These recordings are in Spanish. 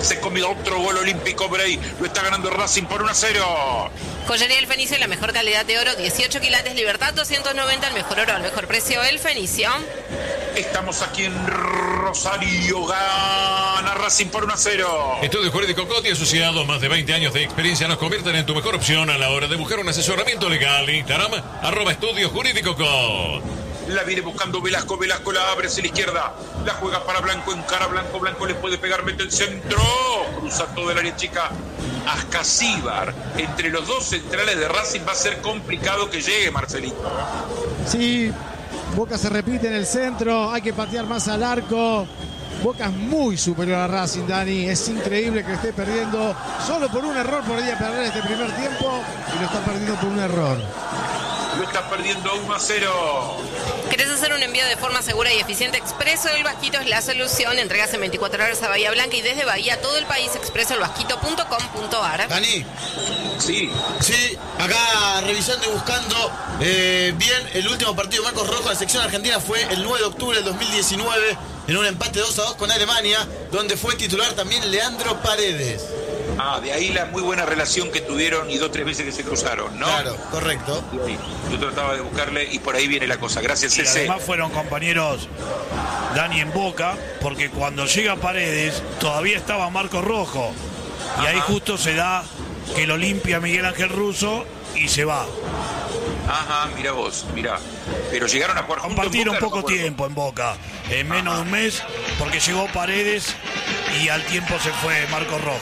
Se comió otro gol olímpico Bray. Lo está ganando Racing por 1-0. Joyería El Fenicio, la mejor calidad de oro, 18 quilates, Libertad 290, el mejor oro al mejor precio, El Fenicio. Estamos aquí en Rosario, gana Racing por 1-0. Estudio Jurídico Coti, asociado, más de 20 años de experiencia, nos convierten en tu mejor opción a la hora de buscar un asesoramiento legal. Instagram, @Estudio Jurídico Coti. La viene buscando Velasco, Velasco la abre hacia la izquierda, la juega para Blanco, encara Blanco, Blanco le puede pegar, mete el centro, cruza todo el área chica. Ascasíbar, entre los dos centrales de Racing va a ser complicado que llegue, Marcelito. Sí, Boca se repite en el centro, hay que patear más al arco. Boca es muy superior a Racing, Dani. Es increíble que esté perdiendo. Solo por un error podría perder este primer tiempo y lo está perdiendo por un error. Lo está perdiendo 1-0. ¿Querés hacer un envío de forma segura y eficiente? Expreso El Vasquito es la solución. Entregas en 24 horas a Bahía Blanca y desde Bahía a todo el país. expresoelvasquito.com.ar. Dani. Sí. Sí, acá revisando y buscando bien el último partido de Marcos Rojo en la sección argentina fue el 9 de octubre del 2019 en un empate 2-2 con Alemania, donde fue titular también Leandro Paredes. De ahí la muy buena relación que tuvieron y 2 o 3 veces que se cruzaron, ¿no? Claro, correcto. Yo trataba de buscarle y por ahí viene la cosa. Gracias, Y Cece. además fueron compañeros Dani en Boca, porque cuando llega Paredes todavía estaba Marcos Rojo. Y ahí justo se da que lo limpia Miguel Ángel Russo y se va. Ajá, mira vos, mira. Pero llegaron a jugar juntos. Compartieron en Boca, poco no me acuerdo. tiempo en Boca, en menos de un mes, porque llegó Paredes y al tiempo se fue Marcos Rojo.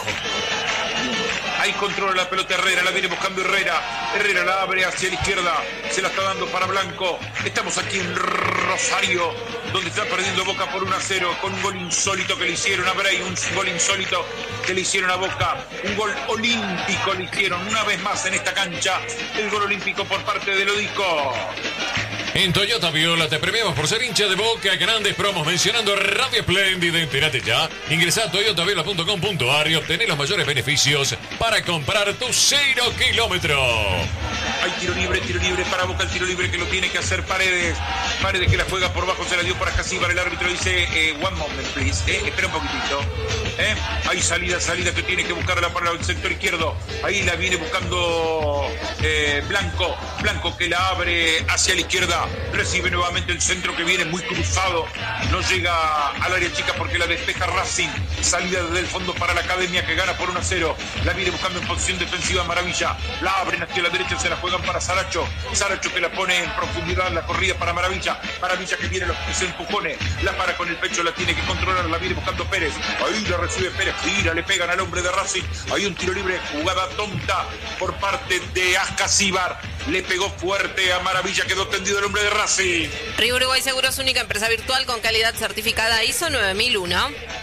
Ahí controla la pelota Herrera, la viene buscando Herrera. Herrera la abre hacia la izquierda, se la está dando para Blanco. Estamos aquí en Rosario, donde está perdiendo Boca por 1-0, con un gol insólito que le hicieron a Bray, un gol insólito que le hicieron a Boca, un gol olímpico le hicieron una vez más en esta cancha, el gol olímpico por parte de Lodico. En Toyota Viola te premiamos por ser hincha de Boca. Grandes promos mencionando Radio Espléndida. Entérate ya. Ingresá a toyotaviola.com.ar y obtener los mayores beneficios para comprar tu 0 kilómetro. Hay tiro libre para Boca, el tiro libre que lo tiene que hacer Paredes. Paredes que la juega por bajo, se la dio para Ascasíbar. El árbitro dice, one moment please, espera un poquitito. Hay salida que tiene que buscarla para el sector izquierdo. Ahí la viene buscando Blanco. Blanco que la abre hacia la izquierda. Recibe nuevamente el centro que viene muy cruzado. No llega al área chica porque la despeja Racing. Salida desde el fondo para la Academia que gana por 1-0. La viene buscando en posición defensiva Maravilla. La abren hacia la derecha, se la juegan para Saracho. Saracho que la pone en profundidad, la corrida para Maravilla. Maravilla que viene los empujones. La para con el pecho, la tiene que controlar. La viene buscando Pérez. Ahí la recibe Pérez. Gira, le pegan al hombre de Racing. Hay un tiro libre, jugada tonta por parte de Ascasíbar. Le pegó fuerte a Maravilla, quedó tendido el hombre de Racing. Río Uruguay Seguros, única empresa virtual con calidad certificada ISO 9001.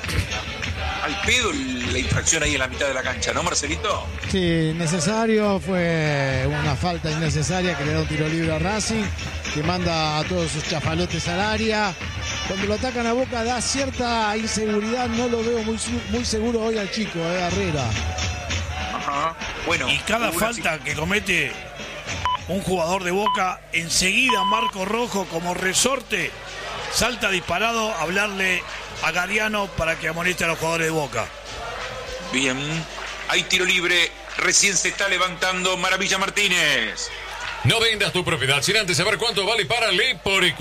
Al pedo la infracción ahí en la mitad de la cancha, ¿no, Marcelito? Sí, necesario, fue una falta innecesaria que le da un tiro libre a Racing, que manda a todos sus chafalotes al área. Cuando lo atacan a Boca da cierta inseguridad, no lo veo muy seguro hoy al chico, Herrera. Ajá. Bueno, Y cada falta que comete un jugador de Boca, enseguida Marco Rojo como resorte salta disparado a hablarle a Gariano para que amoneste a los jugadores de Boca. bien. Hay tiro libre, recién se está levantando Maravilla Martínez. No vendas tu propiedad sin antes saber cuánto vale para Lepore.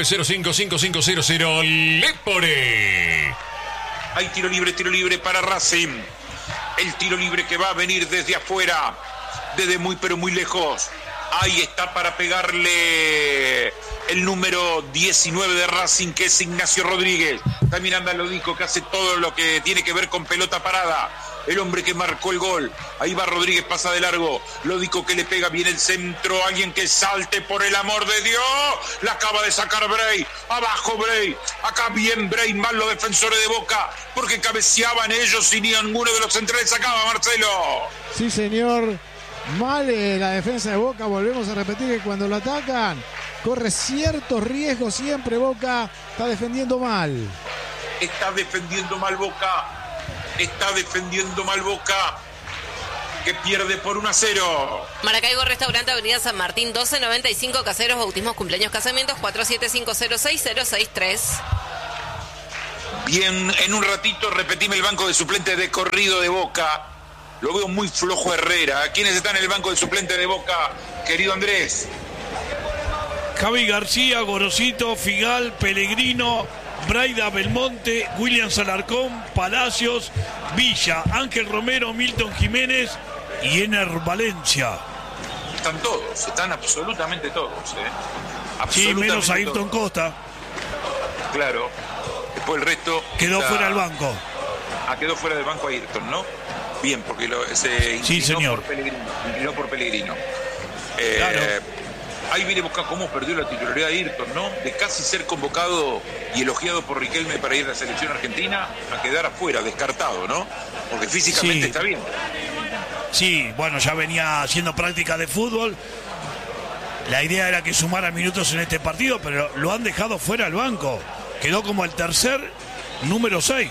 4905-5500. Lepore. Hay tiro libre para Racing. El tiro libre que va a venir desde afuera, desde muy pero muy lejos. Ahí está para pegarle el número 19 de Racing, que es Ignacio Rodríguez. También anda Lodico, que hace todo lo que tiene que ver con pelota parada. El hombre que marcó el gol. Ahí va Rodríguez, pasa de largo. Lodico que le pega bien el centro. Alguien que salte, por el amor de Dios. La acaba de sacar Bray. Abajo Bray. Acá bien Bray, mal los defensores de Boca, porque cabeceaban ellos y ni ninguno de los centrales sacaba, Marcelo. Sí, señor. Mal la defensa de Boca. Volvemos a repetir que cuando lo atacan corre ciertos riesgos siempre. Boca está defendiendo mal. Está defendiendo mal Boca. Está defendiendo mal Boca, que pierde por 1-0. Maracaibo Restaurante, Avenida San Martín 1295, caseros, bautismos, cumpleaños, casamientos 47506063. Y en un ratito repetime el banco de suplentes de corrido de Boca. Lo veo muy flojo Herrera. ¿Quiénes están en el banco de suplentes de Boca, querido Andrés? Javi García, Gorosito, Figal, Pellegrino, Braida Belmonte, William Alarcón, Palacios, Villa, Ángel Romero, Milton Jiménez y Ener Valencia. Están todos, están absolutamente todos. Sí, menos Ayrton Costa. Claro. Después el resto... Quedó fuera del banco. Quedó fuera del banco Ayrton, ¿no? Bien, porque se inclinó por Pellegrino. Claro. Ahí viene Boca cómo perdió la titularidad de Ayrton, ¿no? De casi ser convocado y elogiado por Riquelme para ir a la selección argentina a quedar afuera, descartado, ¿no? Porque físicamente está bien. Sí, bueno, ya venía haciendo práctica de fútbol. La idea era que sumara minutos en este partido, pero lo han dejado fuera del banco. Quedó como el tercer número 6.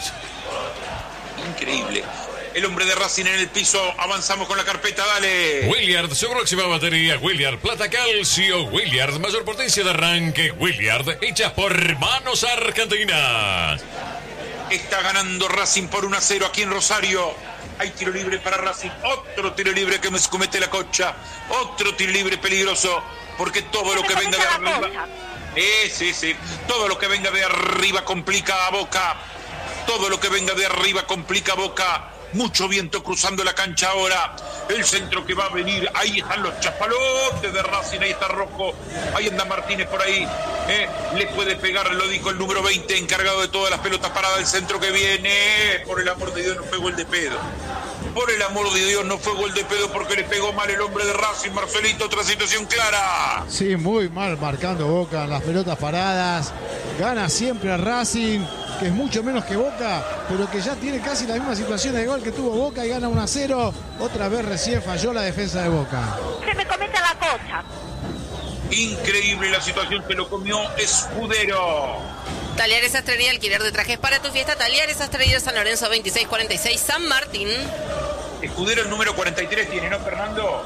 Increíble. El hombre de Racing en el piso. Avanzamos con la carpeta, dale. Williard, su próxima batería. Williard, plata calcio. Williard, mayor potencia de arranque. Williard, hecha por manos argentinas. Está ganando Racing por 1-0 aquí en Rosario. Hay tiro libre para Racing. Otro tiro libre que me comete la Cocha. Otro tiro libre peligroso. Porque todo lo que venga de arriba... Sí. Todo lo que venga de arriba complica a Boca. Todo lo que venga de arriba complica a Boca. Mucho viento cruzando la cancha ahora. El centro que va a venir. Ahí están los chapalotes de Racing. Ahí está Rojo. Ahí anda Martínez por ahí. Le puede pegar, lo dijo el número 20, encargado de todas las pelotas paradas. El centro que viene. Por el amor de Dios, no fue gol de pedo. Por el amor de Dios, no fue gol de pedo porque le pegó mal el hombre de Racing. Marcelito, otra situación clara. Sí, muy mal marcando Boca en las pelotas paradas. Gana siempre a Racing, que es mucho menos que Boca, pero que ya tiene casi la misma situación de gol que tuvo Boca y gana 1-0. Otra vez recién falló la defensa de Boca. Se me comete la Cocha. Increíble la situación que lo comió Escudero. Talleres Sastrería, alquiler de trajes para tu fiesta. Talleres Sastrería, San Lorenzo 2646, San Martín. Escudero el número 43 tiene, ¿no, Fernando?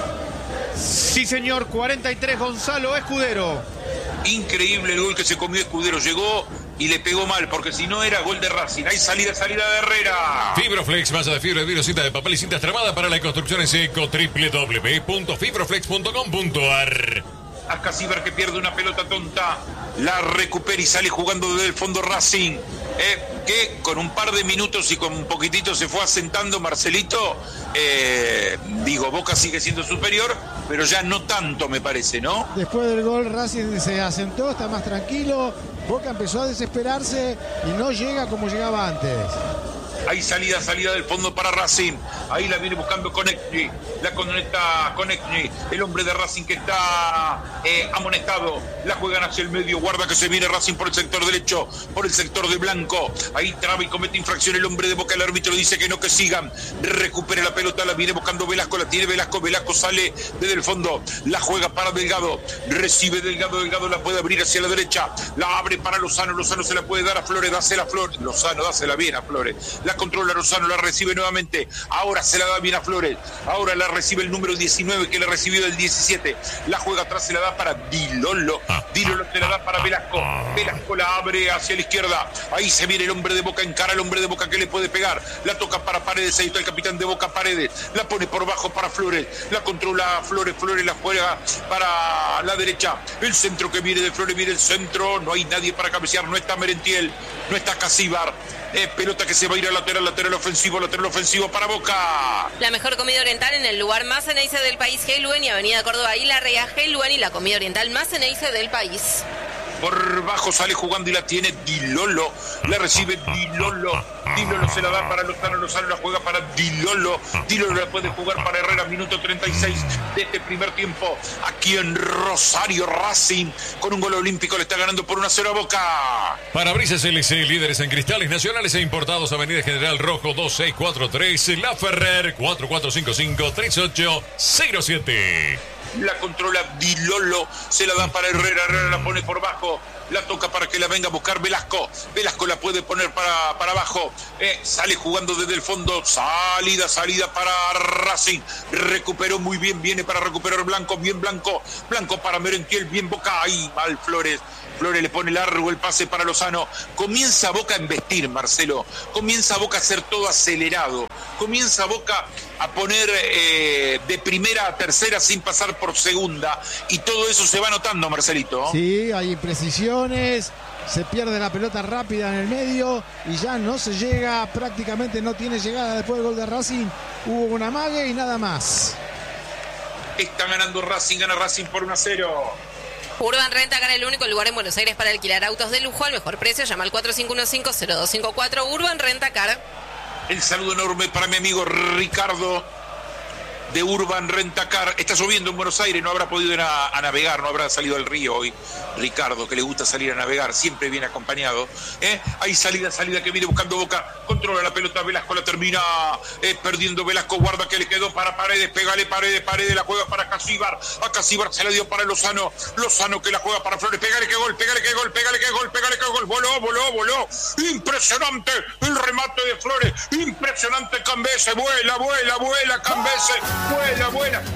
Sí, señor, 43, Gonzalo Escudero. Increíble el gol que se comió Escudero. Llegó y le pegó mal, porque si no era gol de Racing. Hay salida de Herrera. Fibroflex, masa de fibra de vidrio, cinta de papel y cinta extremada para la construcción en seco. www.fibroflex.com.ar. Ascasíbar que pierde una pelota tonta. La recupera y sale jugando desde el fondo Racing. Que con un par de minutos y con un poquitito se fue asentando Marcelito. Boca sigue siendo superior, pero ya no tanto, me parece, ¿no? Después del gol Racing se asentó, está más tranquilo. Boca empezó a desesperarse y no llega como llegaba antes. Hay salida del fondo para Racing. Ahí la viene buscando Konechny. La conecta Konechny. El hombre de Racing que está amonestado. La juegan hacia el medio. Guarda que se viene Racing por el sector derecho. Por el sector de Blanco. Ahí traba y comete infracción el hombre de Boca. El árbitro dice que no, que sigan. Recupere la pelota. La viene buscando Velasco. La tiene Velasco. Velasco sale desde el fondo. La juega para Delgado. Recibe Delgado. Delgado la puede abrir hacia la derecha. La abre para Lozano. Lozano se la puede dar a Flores. Dásela a Flores. Lozano, dásela bien a Flores. La controla Lozano, la recibe nuevamente. Ahora se la da bien a Flores. Ahora la recibe el número 19 que le recibió del 17. La juega atrás, se la da para Dilolo. Dilolo se la da para Velasco. Velasco la abre hacia la izquierda. Ahí se viene el hombre de Boca, encara al hombre de Boca que le puede pegar. La toca para Paredes. Ahí está el capitán de Boca, Paredes. La pone por bajo para Flores. La controla Flores. Flores la juega para la derecha. El centro que viene de Flores, viene el centro. No hay nadie para cabecear. No está Merentiel. No está Casíbar. Pelota que se va a ir a lateral ofensivo para Boca. La mejor comida oriental en el lugar más ceneice del país, Heluen y Avenida Córdoba y La Rea, Heluen y la comida oriental más ceneice del país. Por bajo sale jugando y la tiene Dilolo. La recibe Dilolo. Dilolo se la da para Lozano. Lozano la juega para Dilolo. Dilolo la puede jugar para Herrera. Minuto 36 de este primer tiempo. Aquí en Rosario, Racing con un gol olímpico le está ganando por 1-0 a Boca. Parabrisas LC, líderes en cristales nacionales e importados. Avenida General Rojo 2643. La Ferrer 4455-3807. La controla Dilolo, se la da para Herrera, Herrera la pone por bajo, la toca para que la venga a buscar Velasco. Velasco la puede poner para abajo. Sale jugando desde el fondo. Salida para Racing. Recuperó muy bien, viene para recuperar Blanco, bien Blanco. Blanco para Merentiel, bien Boca. Ahí mal Flores. Flores le pone largo el pase para Lozano. Comienza Boca a embestir, Marcelo. Comienza Boca a hacer todo acelerado. Comienza Boca a poner de primera a tercera sin pasar por segunda. Y todo eso se va notando, Marcelito. Sí, hay imprecisiones. Se pierde la pelota rápida en el medio y ya no se llega, prácticamente no tiene llegada después del gol de Racing. Hubo una amague y nada más. Está ganando Racing, gana Racing por 1-0. Urban Rentacar, el único lugar en Buenos Aires para alquilar autos de lujo al mejor precio. Llama al 4515-0254. Urban Rentacar. El saludo enorme para mi amigo Ricardo de Urban Rentacar. Está lloviendo en Buenos Aires, no habrá podido ir a navegar, no habrá salido al río hoy. Ricardo, que le gusta salir a navegar, siempre viene acompañado. Hay salida que viene buscando Boca. Controla la pelota, Velasco la termina perdiendo. Velasco guarda que le quedó para Paredes. Pégale Paredes, la juega para Casíbar. A Casíbar se la dio para Lozano. Lozano que la juega para Flores. Pégale que gol. Voló. Impresionante el remate de Flores. Impresionante Cambese. Vuela Cambese. Vuela.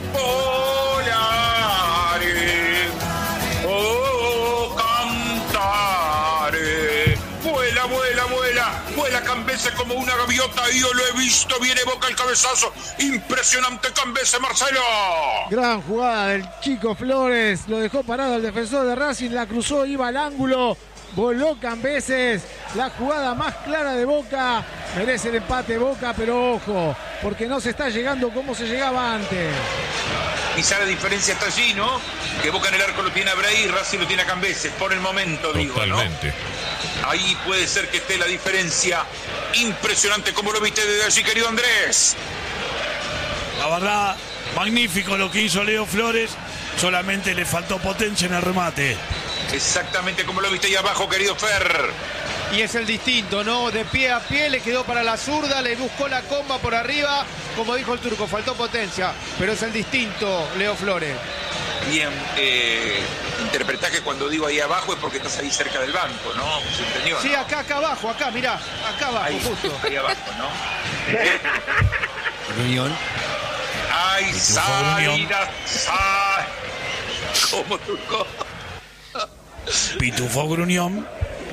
Volare. Oh, cantare. Vuela Cambese como una gaviota. Yo lo he visto. Viene Boca el cabezazo. Impresionante Cambese, Marcelo. Gran jugada del chico Flores. Lo dejó parado el defensor de Racing. La cruzó, iba al ángulo. Voló Cambeses. La jugada más clara de Boca. Merece el empate Boca, pero ojo, porque no se está llegando como se llegaba antes. Quizá la diferencia está allí, ¿no? Que Boca en el arco lo tiene a Bray y Racing lo tiene a Cambeses. Por el momento, totalmente. Digo, ¿no? Ahí puede ser que esté la diferencia. Impresionante, como lo viste desde allí, querido Andrés. La verdad, magnífico lo que hizo Leo Flores. Solamente le faltó potencia en el remate. Exactamente como lo viste ahí abajo, querido Fer. Y es el distinto, ¿no? De pie a pie, le quedó para la zurda, le buscó la comba por arriba. Como dijo el turco, faltó potencia, pero es el distinto, Leo Flores. Bien, interpretá que cuando digo ahí abajo es porque estás ahí cerca del banco, ¿no? ¿Se entendió? Sí, ¿no? acá abajo, acá, mirá, acá abajo, Ahí, justo. ahí abajo, ¿no? Reunión. ¡Ay, salida! ¿Cómo, turco? Pitufo Gruñón.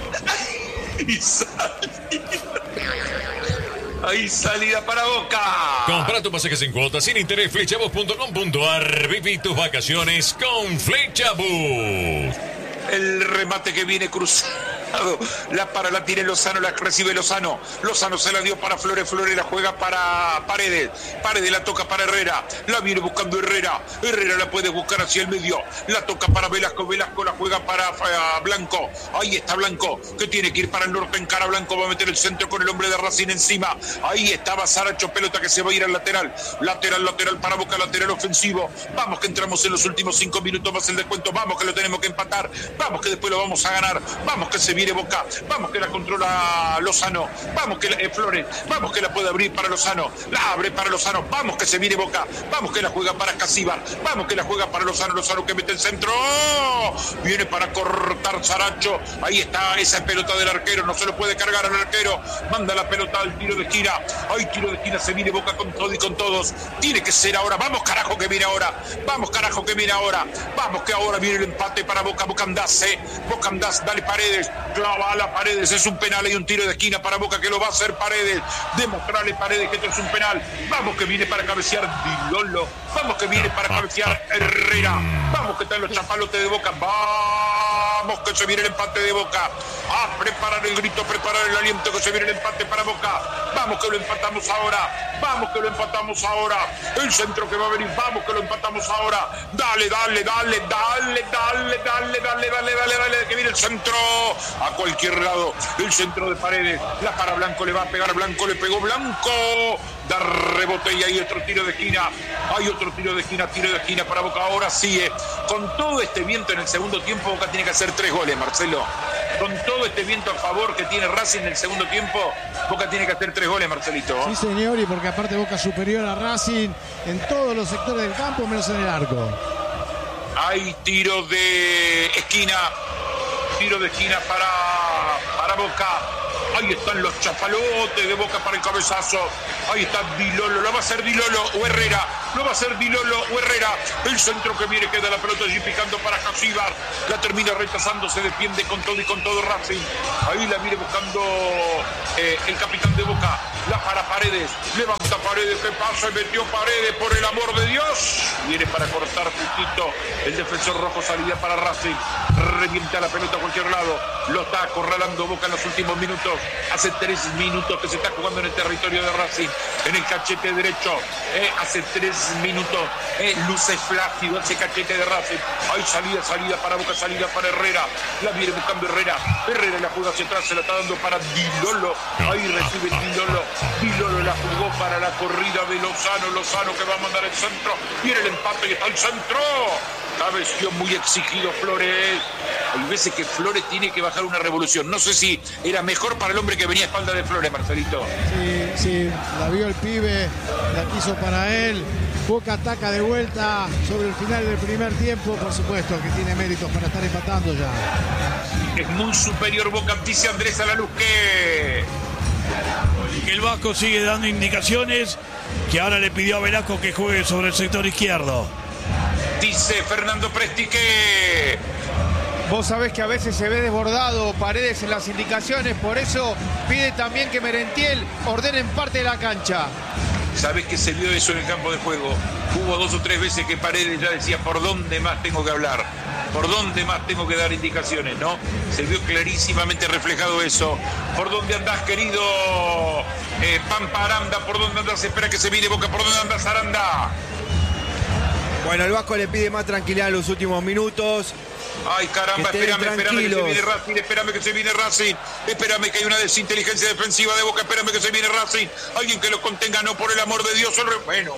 Hay salida para Boca. Compra tu pasaje sin cuotas, sin interés, flechabus.com.ar. Viví tus vacaciones con Flechabus. El remate que viene cruzado. La tiene Lozano, la recibe Lozano. Lozano se la dio para Flores. Flores la juega para Paredes. Paredes la toca para Herrera. La viene buscando Herrera. Herrera la puede buscar hacia el medio. La toca para Velasco. Velasco la juega para Blanco. Ahí está Blanco, que tiene que ir para el norte. Encara Blanco, va a meter el centro con el hombre de Racing encima. Ahí estaba Saracho, pelota que se va a ir al lateral. Lateral para Boca, lateral ofensivo. Vamos que entramos en los últimos 5 minutos más el descuento. Vamos que lo tenemos que empatar. Vamos que después lo vamos a ganar. Vamos que se viene Boca, vamos que la controla Lozano, vamos que Flores, vamos que la puede abrir para Lozano, la abre para Lozano, vamos que se viene Boca, vamos que la juega para Casíbar, vamos que la juega para Lozano, Lozano que mete el centro, viene para cortar Saracho, ahí está esa pelota del arquero, no se lo puede cargar al arquero, manda la pelota al tiro de esquina, hay tiro de esquina, se viene Boca con todo y con todos, tiene que ser ahora, vamos carajo que viene ahora, vamos que ahora viene el empate para Boca, Boca Andás, dale Paredes, clava a la Paredes, es un penal, hay un tiro de esquina para Boca que lo va a hacer Paredes, demostrarle Paredes que esto es un penal, vamos que viene para cabecear Dilolo, vamos que viene para cabecear Herrera, vamos que están los chapalotes de Boca, vamos que se viene el empate de Boca, a preparar el grito, preparar el aliento que se viene el empate para Boca, vamos que lo empatamos ahora, el centro que va a venir, vamos que lo empatamos ahora, dale, que viene el centro, a cualquier lado, el centro de Paredes, la para Blanco, le va a pegar Blanco, le pegó Blanco, da rebote y hay otro tiro de esquina, tiro de esquina para Boca, ahora sigue, con todo este viento en el segundo tiempo, Boca tiene que hacer 3 goles, Marcelo, con todo este viento a favor que tiene Racing en el segundo tiempo, Boca tiene que hacer 3 goles, Marcelito. Sí, señor, y porque aparte Boca superior a Racing en todos los sectores del campo, menos en el arco. Hay tiro de esquina tiro de esquina para Boca. Ahí están los chafalotes de Boca para el cabezazo. Ahí está Di Lolo. Lo va a hacer Di Lolo o Herrera. Lo va a hacer Di Lolo o Herrera. El centro que viene, queda la pelota allí picando para Casíbar. La termina rechazando, se defiende con todo y con todo Racing. Ahí la viene buscando el capitán de Boca. La para Paredes. Levanta Paredes. ¿Qué pasa? Metió Paredes, por el amor de Dios. Viene para cortar justito el defensor rojo. Salida para Racing. Revienta la pelota a cualquier lado. Lo está acorralando Boca en los últimos minutos. Hace 3 minutos que se está jugando en el territorio de Racing. En el cachete derecho. Hace 3 minutos. Luce flácido ese cachete de Racing. Hay salida para Boca, salida para Herrera. La viene buscando Herrera. Herrera la juega hacia atrás, se la está dando para Di Lolo. Ahí recibe Di Lolo. Di Lolo la jugó para la corrida de Lozano. Lozano que va a mandar el centro. Viene el empate y está el centro. Cabeció muy exigido Flores. Hay veces que Flores tiene que bajar una revolución. No sé si era mejor para el hombre que venía a espalda de Flores, Marcelito. Sí, la vio el pibe, la quiso para él. Boca ataca de vuelta sobre el final del primer tiempo. Por supuesto que tiene méritos para estar empatando ya. Es muy superior Boca, dice Andrés Alalusque. Que el Vasco sigue dando indicaciones, que ahora le pidió a Velasco que juegue sobre el sector izquierdo. Dice Fernando Presti que... Vos sabés que a veces se ve desbordado Paredes en las indicaciones, por eso pide también que Merentiel ordene en parte de la cancha. Sabés que se vio eso en el campo de juego. Hubo 2 o 3 veces que Paredes ya decía por dónde más tengo que hablar, por dónde más tengo que dar indicaciones, ¿no? Se vio clarísimamente reflejado eso. ¿Por dónde andás, querido Pampa Aranda? ¿Por dónde andás? Espera que se viene Boca. ¿Por dónde andás, Aranda? Bueno, el Vasco le pide más tranquilidad en los últimos minutos. Ay, caramba, espérame que se viene Racing, espérame que se viene Racing, espérame que hay una desinteligencia defensiva de Boca, espérame que se viene Racing, alguien que lo contenga, no, por el amor de Dios. Menos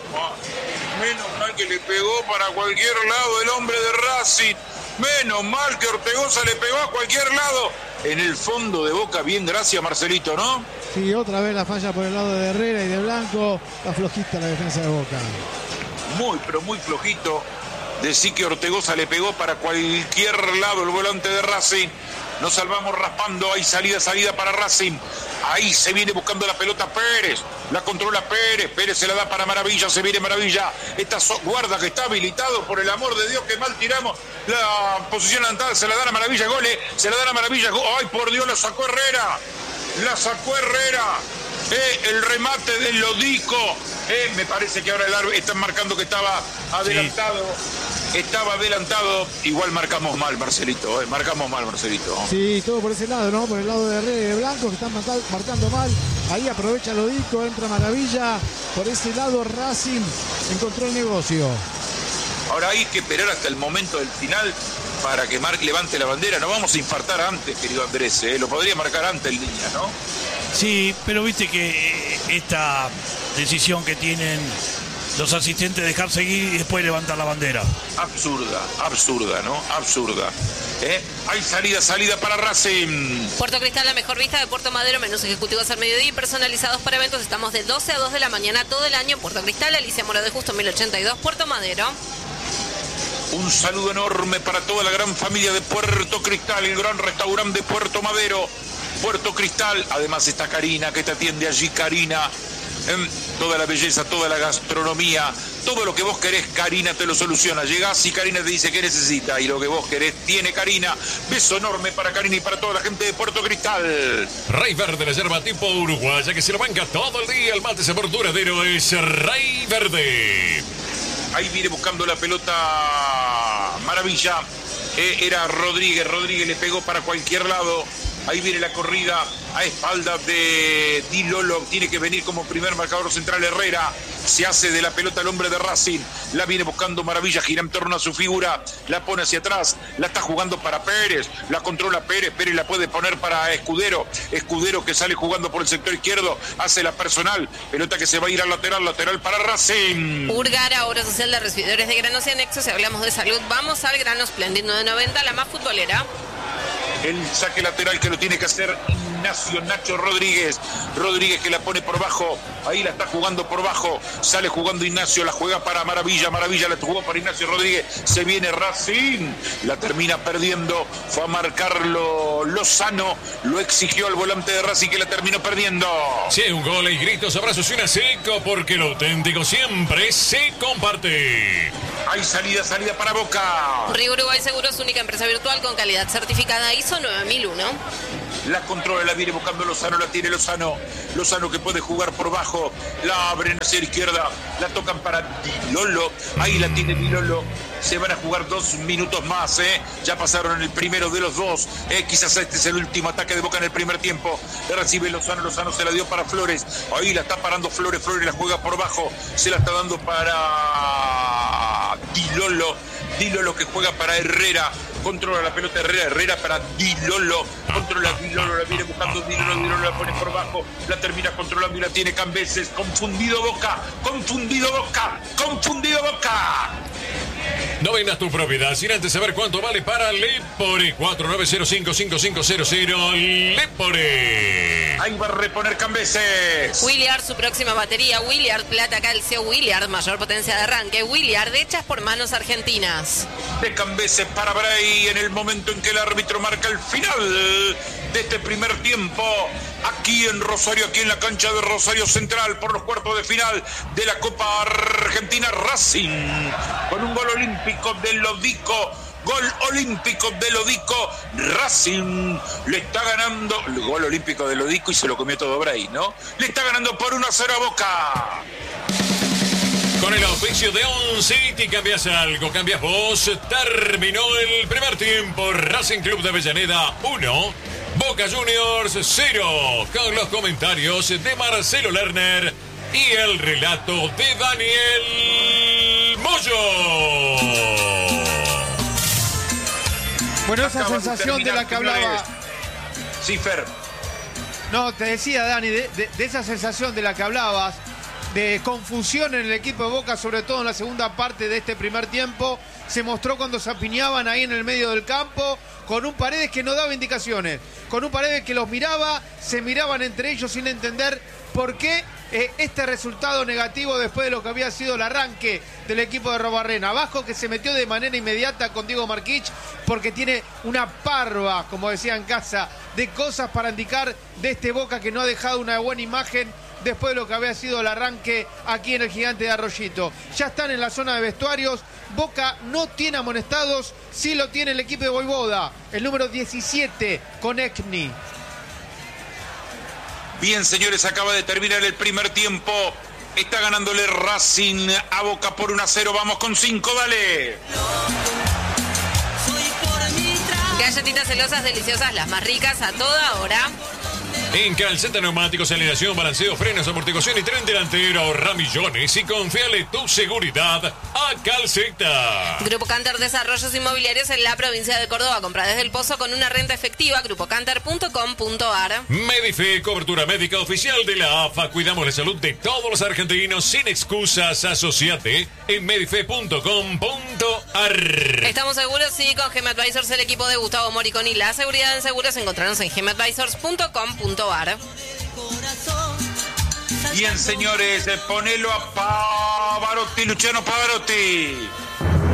mal que le pegó para cualquier lado el hombre de Racing, menos mal que Ortegoza le pegó a cualquier lado. En el fondo de Boca, bien, gracias Marcelito, ¿no? Sí, otra vez la falla por el lado de Herrera y de Blanco, está flojita la defensa de Boca. Muy, pero muy flojito. Decí que Ortegoza le pegó para cualquier lado el volante de Racing. Nos salvamos raspando. Hay salida para Racing. Ahí se viene buscando la pelota Pérez. La controla Pérez. Pérez se la da para Maravilla. Se viene Maravilla. Guarda que está habilitado. Por el amor de Dios, que mal tiramos. La posición adelantada se la dan a Maravilla. Gole. Se la dan a Maravilla. Ay, por Dios, la sacó Herrera. El remate del Lodico. Me parece que ahora el árbitro están marcando que estaba adelantado. Sí. Estaba adelantado. Igual marcamos mal, Marcelito. Marcamos mal, Marcelito. Sí, todo por ese lado, ¿no? Por el lado de Herrera y de Blanco, que están marcando mal. Ahí aprovecha Lodico, entra Maravilla. Por ese lado Racing encontró el negocio. Ahora hay que esperar hasta el momento del final para que Marc levante la bandera. No vamos a infartar antes, querido Andrés. Lo podría marcar antes el día, ¿no? Sí, pero viste que esta decisión que tienen los asistentes de dejar seguir y después levantar la bandera. Absurda, ¿no? Absurda. Hay salida para Racing. Puerto Cristal, la mejor vista de Puerto Madero, menús ejecutivos al mediodía y personalizados para eventos. Estamos de 12 a 2 de la mañana todo el año. Puerto Cristal, Alicia Mora de Justo 1082, Puerto Madero. Un saludo enorme para toda la gran familia de Puerto Cristal, el gran restaurante de Puerto Madero. Puerto Cristal, además está Karina que te atiende allí, Karina. Toda la belleza, toda la gastronomía, todo lo que vos querés, Karina te lo soluciona. Llegás y Karina te dice qué necesita y lo que vos querés tiene Karina. Beso enorme para Karina y para toda la gente de Puerto Cristal. Rey Verde, la yerba tipo uruguaya que se lo banca todo el día. El mate sabor duradero es Rey Verde. Ahí viene buscando la pelota Maravilla. Era Rodríguez le pegó para cualquier lado. Ahí viene la corrida a espaldas de Di Lolo. Tiene que venir como primer marcador central Herrera. Se hace de la pelota el hombre de Racing. La viene buscando Maravilla. Gira en torno a su figura. La pone hacia atrás. La está jugando para Pérez. La controla Pérez. Pérez la puede poner para Escudero. Escudero que sale jugando por el sector izquierdo. Hace la personal. Pelota que se va a ir al lateral. Lateral para Racing. Urgara, obra social de recibidores de granos y anexos. Si hablamos de salud, vamos al grano Splendid 990, la más futbolera. El saque lateral que lo tiene que hacer Ignacio Nacho Rodríguez. Rodríguez que la pone por bajo. Ahí la está jugando por bajo. Sale jugando Ignacio. La juega para Maravilla. Maravilla la jugó para Ignacio Rodríguez. Se viene Racing. La termina perdiendo. Fue a marcarlo Lozano. Lo exigió al volante de Racing que la terminó perdiendo. Si hay un gol y gritos, abrazos y una seco, porque lo auténtico siempre se comparte. Hay salida para Boca. Río Uruguay Seguros, única empresa virtual con calidad certificada ISO 9001. La controla, la viene buscando Lozano, la tiene Lozano. Lozano que puede jugar por bajo. La abren hacia la izquierda. La tocan para Dilolo. Ahí la tiene Dilolo. Se van a jugar 2 minutos más, Ya pasaron el primero de los dos. Quizás este es el último ataque de Boca en el primer tiempo. Le recibe Lozano. Lozano se la dio para Flores. Ahí la está parando Flores. Flores la juega por bajo. Se la está dando para Dilolo. Dilolo que juega para Herrera. Controla la pelota Herrera para Dilolo. Controla Dilolo, la viene buscando Dilolo la pone por bajo. La termina controlando y la tiene Cambeses. Confundido Boca. No vendas tu propiedad sin antes saber cuánto vale para Lepore. 49055500. Lepore. Ahí va a reponer Cambeses. Williard, su próxima batería. Williard, plata, calcio. Williard, mayor potencia de arranque. Williard, hechas por manos argentinas. De Cambeses para Bray en el momento en que el árbitro marca el final de este primer tiempo. Aquí en Rosario, aquí en la cancha de Rosario Central por los cuartos de final de la Copa Argentina. Racing con un gol olímpico de Lodico. Gol olímpico de Lodico. Racing le está ganando. El gol olímpico de Lodico y se lo comió todo Bray, ¿no? Le está ganando por 1-0 a Boca. Con el auspicio de On City, cambias algo, cambias vos. Terminó el primer tiempo. Racing Club de Avellaneda 1, Boca Juniors 0. Con los comentarios de Marcelo Lerner y el relato de Daniel Moyo. Bueno, esa sensación de la que hablaba. Sí, Fer. No, te decía, Dani, de esa sensación de la que hablabas, de confusión en el equipo de Boca, sobre todo en la segunda parte de este primer tiempo, se mostró cuando se apiñaban ahí en el medio del campo, con un Paredes que no daba indicaciones, con un Paredes que los miraba, se miraban entre ellos sin entender por qué este resultado negativo después de lo que había sido el arranque del equipo de Robarrena. Abajo que se metió de manera inmediata con Diego Marquich porque tiene una parva, como decía en casa, de cosas para indicar de este Boca que no ha dejado una buena imagen después de lo que había sido el arranque aquí en el Gigante de Arroyito. Ya están en la zona de vestuarios. Boca no tiene amonestados, sí lo tiene el equipo de Voivoda, el número 17 con Ekni. Bien, señores, acaba de terminar el primer tiempo. Está ganándole Racing a Boca por 1-0. Vamos con 5, dale. Galletitas celosas deliciosas, las más ricas a toda hora. En Calceta Neumáticos, alineación, balanceo, frenos, amortiguación y tren delantero. Ahorra millones y confíale tu seguridad a Calceta. Grupo Canter Desarrollos Inmobiliarios en la provincia de Córdoba. Compra desde el Pozo con una renta efectiva. grupocanter.com.ar. Medife, cobertura médica oficial de la AFA. Cuidamos la salud de todos los argentinos sin excusas. Asociate en medife.com.ar. Estamos seguros, sí, con GM Advisors, el equipo de Gustavo Moriconi. La seguridad en seguros, encontrarnos en gmadvisors.com.ar. Bien, señores, ponelo a Pavarotti, Luciano Pavarotti.